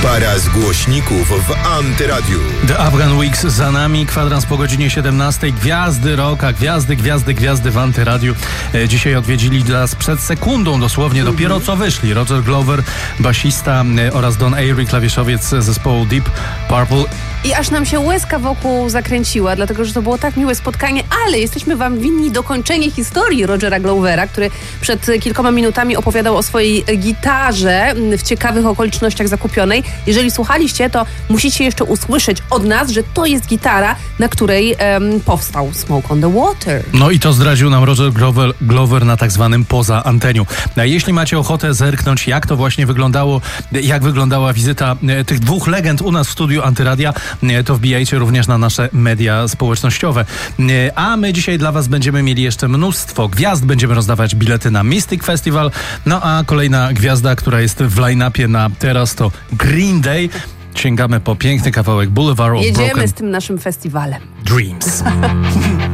Para z głośników w Antyradiu. The Afghan Weeks za nami, kwadrans po godzinie 17. Gwiazdy rocka, gwiazdy w Antyradiu. Dzisiaj odwiedzili nas przed sekundą dosłownie, dopiero co wyszli. Roger Glover, basista, oraz Don Airey, klawiszowiec zespołu Deep Purple. I aż nam się łezka wokół zakręciła, dlatego że to było tak miłe spotkanie, ale jesteśmy wam winni dokończenie historii Rogera Glovera, który przed kilkoma minutami opowiadał o swojej gitarze w ciekawych okolicznościach zakupionej. Jeżeli słuchaliście, to musicie jeszcze usłyszeć od nas, że to jest gitara, na której powstał Smoke on the Water. No i to zdradził nam Roger Glover na tak zwanym poza anteniu. Jeśli macie ochotę zerknąć, jak to właśnie wyglądało, jak wyglądała wizyta tych dwóch legend u nas w studiu Antyradia, to wbijajcie również na nasze media społecznościowe. A my dzisiaj dla was będziemy mieli jeszcze mnóstwo gwiazd. Będziemy rozdawać bilety na Mystic Festival. No a kolejna gwiazda, która jest w line-upie na teraz, to Green Day. Sięgamy po piękny kawałek Boulevard of Broken Jedziemy z tym naszym festiwalem. Dreams.